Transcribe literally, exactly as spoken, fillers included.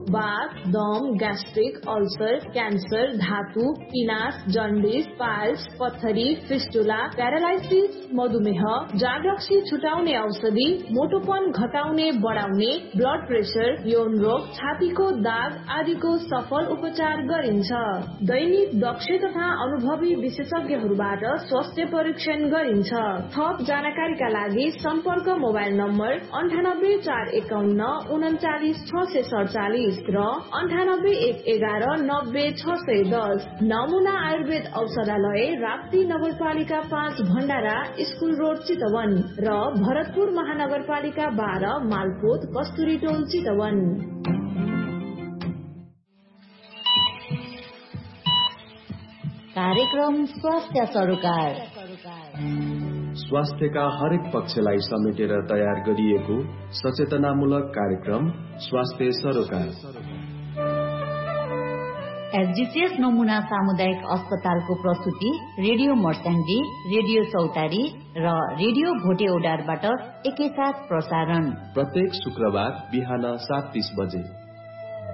बाथ, दम, gastric, ulcer, cancer, धातु, पिनास, jaundice, piles, पत्थरी, फिस्टुला, प्यारालाइसिस, मधुमेह, जागरक्सी छुटाउने औषधि, मोटोपन घटाउने बढाउने, ब्लड प्रेसर, यौन रोग, छातीको दाग आदिको सफल उपचार गरिन्छ। दैनिक दक्ष तथा अनुभवी विशेषज्ञहरूबाट स्वास्थ्य परीक्षण गरिन्छ। थप जानकारीका लागि सम्पर्क मोबाइल नम्बर अन्ठानब्बे चार एकाउन्न उन्चालिस छ सय सडचालिस र अन्ठानब्बे एक एघार नब्बे छ सय दस। नमुना आयुर्वेद औषधालय राप्ती नगरपालिका पाँच भण्डारा स्कुल रोड चितवन र भरतपुर महानगरपालिका बाह्र मालपोत कस्तुरी टोल चितवन। कार्यक्रम स्वास्थ्य सरोकार स्वास्थ्यका हरेक पक्षलाई समेटेर तयार गरिएको सचेतनामूलक कार्यक्रम स्वास्थ्य सरोकार। एसडीसीएस नमुना सामुदायिक अस्पतालको प्रस्तुति रेडियो मर्स्याङ्गी, रेडियो चौतारी र रेडियो भोटे ओडारबाट एकैसाथ प्रसारण प्रत्येक शुक्रबार बिहान सात तीस बजे।